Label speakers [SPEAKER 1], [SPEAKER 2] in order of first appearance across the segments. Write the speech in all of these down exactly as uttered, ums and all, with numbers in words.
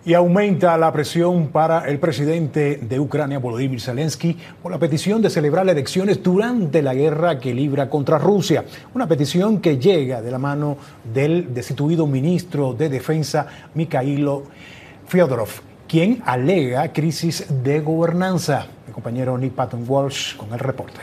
[SPEAKER 1] Y aumenta la presión para el presidente de Ucrania, Volodymyr Zelensky, por la petición de celebrar elecciones durante la guerra que libra contra Rusia. Una petición que llega de la mano del destituido ministro de Defensa, Mikhailo Fyodorov, quien alega crisis de gobernanza. Mi compañero Nick Patton-Walsh con el reporte.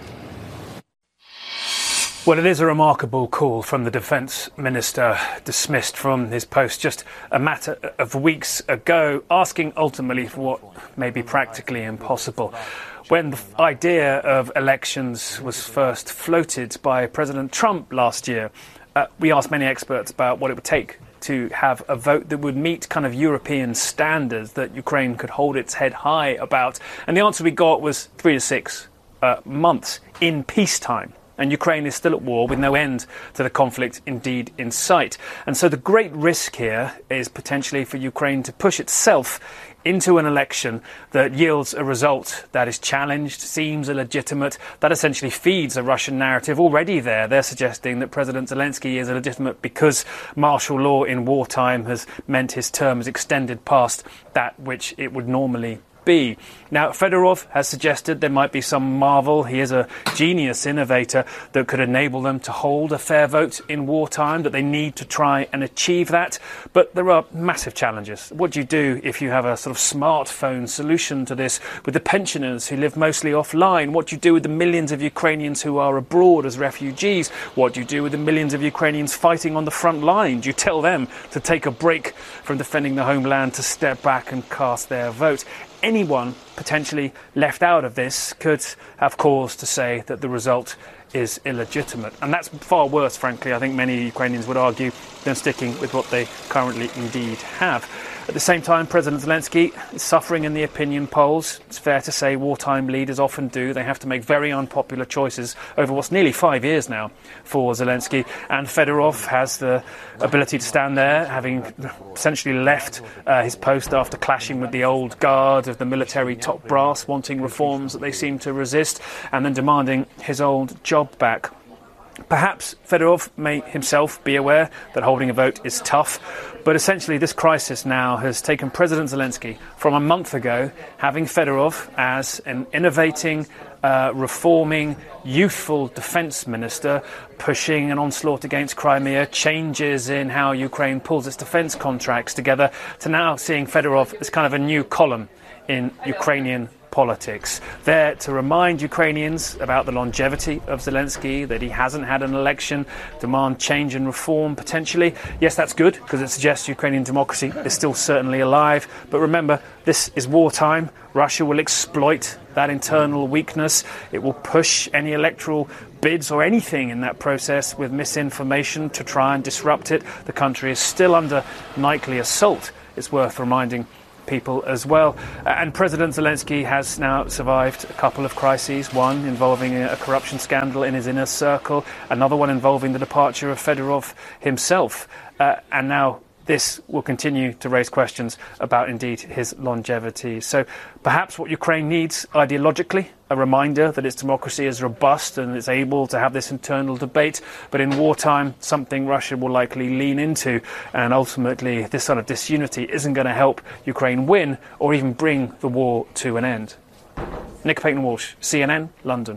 [SPEAKER 2] Well, it is a remarkable call from the Defence Minister, dismissed from his post just a matter of weeks ago, asking ultimately for what may be practically impossible. When the idea of elections was first floated by President Trump last year, uh, we asked many experts about what it would take to have a vote that would meet kind of European standards that Ukraine could hold its head high about. And the answer we got was three to six uh, months in peacetime. And Ukraine is still at war with no end to the conflict indeed in sight. And so the great risk here is potentially for Ukraine to push itself into an election that yields a result that is challenged, seems illegitimate, that essentially feeds a Russian narrative already there. They're suggesting that President Zelensky is illegitimate because martial law in wartime has meant his term is extended past that which it would normally be. Now, Fedorov has suggested there might be some marvel. He is a genius innovator that could enable them to hold a fair vote in wartime, that they need to try and achieve that. But there are massive challenges. What do you do if you have a sort of smartphone solution to this with the pensioners who live mostly offline? What do you do with the millions of Ukrainians who are abroad as refugees? What do you do with the millions of Ukrainians fighting on the front line? Do you tell them to take a break from defending the homeland, to step back and cast their vote? Anyone potentially left out of this could have cause to say that the result is illegitimate. And that's far worse, frankly, I think many Ukrainians would argue, than sticking with what they currently indeed have. At the same time, President Zelensky is suffering in the opinion polls. It's fair to say wartime leaders often do. They have to make very unpopular choices over what's nearly five years now for Zelensky. And Fedorov has the ability to stand there, having essentially left uh, his post after clashing with the old guard of the military top brass, wanting reforms that they seem to resist, and then demanding his old job back. Perhaps Fedorov may himself be aware that holding a vote is tough, but essentially this crisis now has taken President Zelensky from a month ago, having Fedorov as an innovating, uh, reforming, youthful defence minister, pushing an onslaught against Crimea, changes in how Ukraine pulls its defence contracts together, to now seeing Fedorov as kind of a new column in Ukrainian politics, there to remind Ukrainians about the longevity of Zelensky, that he hasn't had an election, demand change and reform potentially. Yes, that's good, because it suggests Ukrainian democracy is still certainly alive. But remember, this is wartime. Russia will exploit that internal weakness. It will push any electoral bids or anything in that process with misinformation to try and disrupt it. The country is still under nightly assault, it's worth reminding people as well. And President Zelensky has now survived a couple of crises, one involving a corruption scandal in his inner circle, another one involving the departure of Fedorov himself. Uh, and now this will continue to raise questions about indeed his longevity. So perhaps what Ukraine needs ideologically, a reminder that its democracy is robust and is able to have this internal debate, but in wartime something Russia will likely lean into, and ultimately this sort of disunity isn't going to help Ukraine win or even bring the war to an end. Nick Patton-Walsh, C N N, London.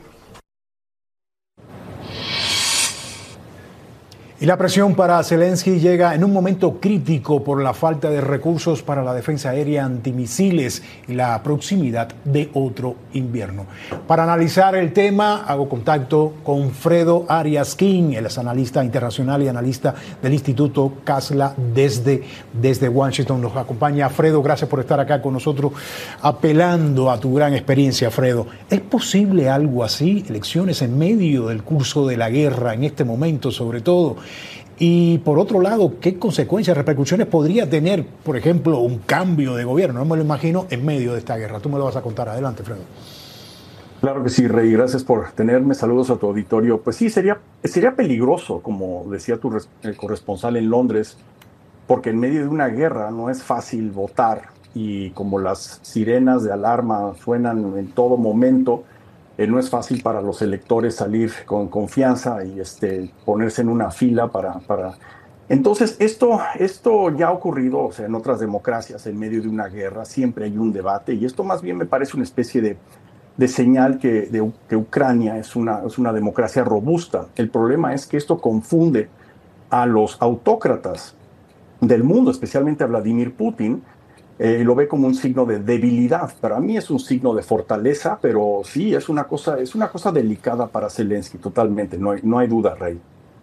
[SPEAKER 1] Y la presión para Zelensky llega en un momento crítico por la falta de recursos para la defensa aérea antimisiles y la proximidad de otro invierno. Para analizar el tema, hago contacto con Fredo Arias King, él es analista internacional y analista del Instituto Casla desde, desde Washington. Nos acompaña Fredo, gracias por estar acá con nosotros, apelando a tu gran experiencia, Fredo. ¿Es posible algo así? Elecciones en medio del curso de la guerra, en este momento sobre todo. Y por otro lado, ¿qué consecuencias, repercusiones podría tener, por ejemplo, un cambio de gobierno? No me lo imagino en medio de esta guerra. Tú me lo vas a contar. Adelante, Fredo.
[SPEAKER 3] Claro que sí, Rey. Gracias por tenerme. Saludos a tu auditorio. Pues sí, sería, sería peligroso, como decía tu el corresponsal en Londres, porque en medio de una guerra no es fácil votar, y como las sirenas de alarma suenan en todo momento, Eh, no es fácil para los electores salir con confianza y este, ponerse en una fila para, para Entonces, esto, esto ya ha ocurrido, o sea, en otras democracias, en medio de una guerra, siempre hay un debate, y esto más bien me parece una especie de, de señal que, de, que Ucrania es una, es una democracia robusta. El problema es que esto confunde a los autócratas del mundo, especialmente a Vladimir Putin, eh, lo ve como un signo de debilidad. Para mí es un signo de fortaleza, pero sí, es una cosa, es una cosa delicada para Zelensky, totalmente, no hay, no hay duda, Rey.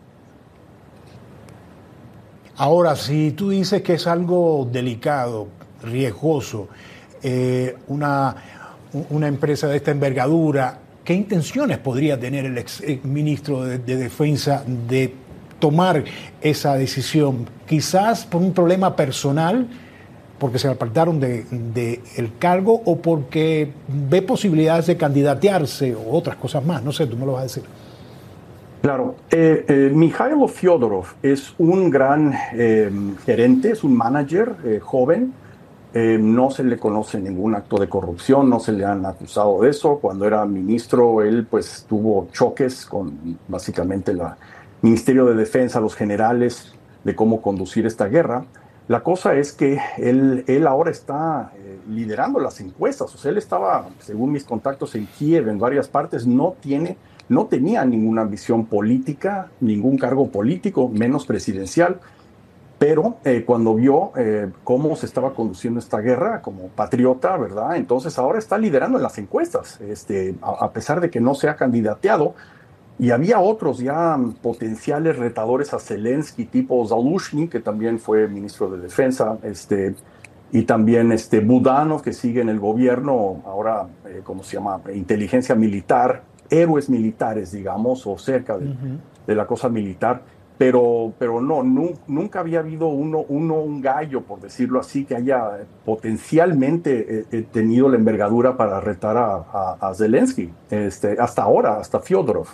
[SPEAKER 1] Ahora, si tú dices que es algo delicado, riesgoso, eh, una, una empresa de esta envergadura, ¿qué intenciones podría tener el ex ministro de, de Defensa de tomar esa decisión? Quizás por un problema personal, porque se apartaron del de el cargo, o porque ve posibilidades de candidatearse o otras cosas más. No sé, tú me lo vas a decir.
[SPEAKER 3] Claro, eh, eh, Mikhailo Fyodorov es un gran eh, gerente, es un manager eh, joven, eh, no se le conoce ningún acto de corrupción, no se le han acusado de eso. Cuando era ministro, él pues tuvo choques con básicamente el Ministerio de Defensa, los generales, de cómo conducir esta guerra. La cosa es que él, él ahora está eh, liderando las encuestas, o sea, él estaba, según mis contactos en Kiev, en varias partes, no tiene... No tenía ninguna ambición política, ningún cargo político, menos presidencial, pero eh, cuando vio eh, cómo se estaba conduciendo esta guerra como patriota, ¿verdad? Entonces ahora está liderando en las encuestas, este, a, a pesar de que no se ha candidateado. Y había otros ya potenciales retadores a Zelensky, tipo Zaluzhny, que también fue ministro de Defensa, este, y también este, Budanov, que sigue en el gobierno, ahora, eh, ¿cómo se llama? Inteligencia militar, héroes militares, digamos, o cerca de, uh-huh. de la cosa militar, pero, pero no, nu, nunca había habido uno, uno, un gallo, por decirlo así, que haya potencialmente eh, tenido la envergadura para retar a, a, a Zelensky, este, hasta ahora, hasta Fyodorov.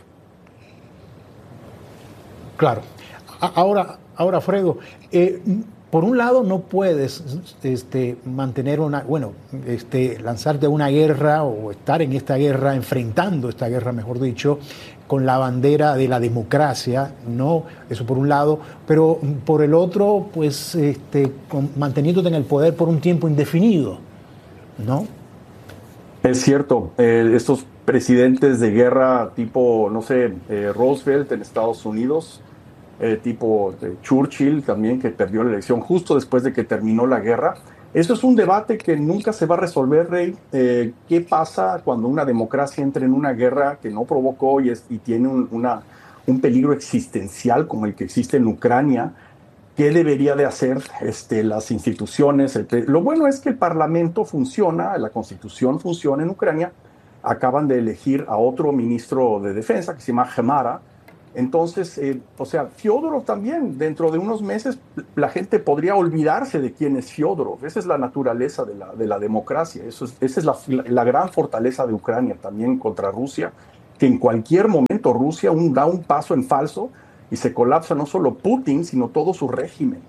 [SPEAKER 1] Claro. Ahora, ahora Fredo, eh, por un lado no puedes este, mantener una, bueno, este, lanzarte a una guerra o estar en esta guerra, enfrentando esta guerra, mejor dicho, con la bandera de la democracia, ¿no? Eso por un lado, pero por el otro, pues, este, con, manteniéndote en el poder por un tiempo indefinido, ¿no?
[SPEAKER 3] Es cierto, eh, estos presidentes de guerra tipo, no sé, eh, Roosevelt en Estados Unidos, Eh, tipo eh, Churchill también, que perdió la elección justo después de que terminó la guerra. Eso es un debate que nunca se va a resolver, Rey. Eh, ¿Qué pasa cuando una democracia entra en una guerra que no provocó y, es, y tiene un, una, un peligro existencial como el que existe en Ucrania? ¿Qué debería de hacer este, las instituciones? El, lo bueno es que el Parlamento funciona, la Constitución funciona en Ucrania. Acaban de elegir a otro ministro de Defensa que se llama Gemara. Entonces, eh, o sea, Fyodorov también, dentro de unos meses, la gente podría olvidarse de quién es Fyodorov. Esa es la naturaleza de la, de la democracia. Eso es, esa es la, la gran fortaleza de Ucrania también contra Rusia, que en cualquier momento Rusia un, da un paso en falso y se colapsa no solo Putin, sino todo su régimen.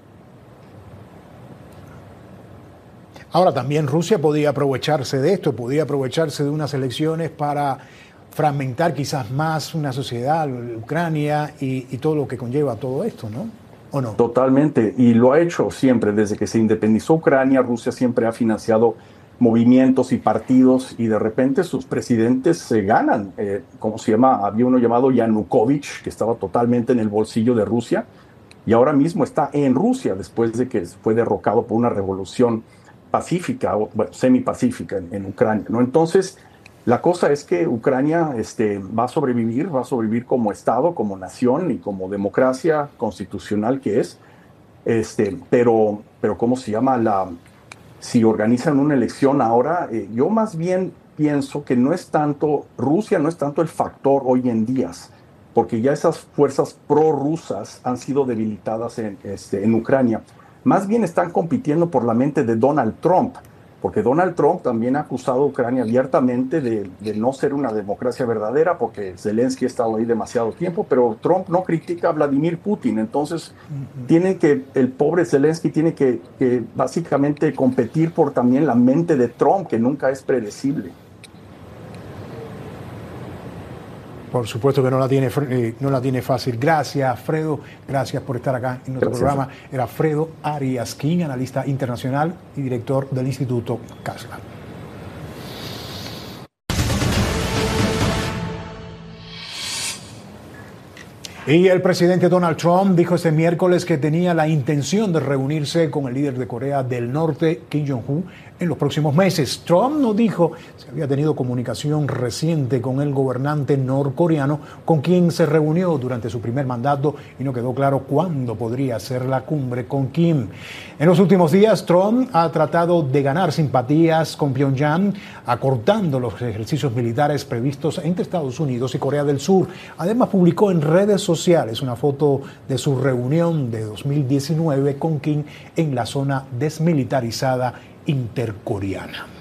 [SPEAKER 1] Ahora, también Rusia podía aprovecharse de esto, podía aprovecharse de unas elecciones para fragmentar quizás más una sociedad, Ucrania, y, y todo lo que conlleva todo esto, ¿no? ¿O no?
[SPEAKER 3] Totalmente, y lo ha hecho siempre. Desde que se independizó Ucrania, Rusia siempre ha financiado movimientos y partidos, y de repente sus presidentes se ganan. Eh, ¿Cómo se llama? Había uno llamado Yanukovych, que estaba totalmente en el bolsillo de Rusia, y ahora mismo está en Rusia, después de que fue derrocado por una revolución pacífica, o bueno, semipacífica en, en Ucrania, ¿no? Entonces, la cosa es que Ucrania este, va a sobrevivir, va a sobrevivir como Estado, como nación y como democracia constitucional que es. Este, pero, pero ¿cómo se llama? La, si organizan una elección ahora, eh, yo más bien pienso que no es tanto, Rusia no es tanto el factor hoy en día, porque ya esas fuerzas prorrusas han sido debilitadas en, este, en Ucrania. Más bien están compitiendo por la mente de Donald Trump, porque Donald Trump también ha acusado a Ucrania abiertamente de, de no ser una democracia verdadera, porque Zelensky ha estado ahí demasiado tiempo, pero Trump no critica a Vladimir Putin. Entonces, uh-huh. tienen que, el pobre Zelensky tiene que, que básicamente competir por también la mente de Trump, que nunca es predecible.
[SPEAKER 1] Por supuesto que no la tiene, eh, no la tiene fácil. Gracias, Fredo. Gracias por estar acá en nuestro Gracias. programa. Era Fredo Arias King, analista internacional y director del Instituto Casla. Y el presidente Donald Trump dijo este miércoles que tenía la intención de reunirse con el líder de Corea del Norte, Kim Jong-un, en los próximos meses. Trump no dijo si había tenido comunicación reciente con el gobernante norcoreano, con quien se reunió durante su primer mandato, y no quedó claro cuándo podría ser la cumbre con Kim. En los últimos días, Trump ha tratado de ganar simpatías con Pyongyang, acortando los ejercicios militares previstos entre Estados Unidos y Corea del Sur. Además, publicó en redes sociales una foto de su reunión de dos mil diecinueve con Kim en la zona desmilitarizada intercoreana.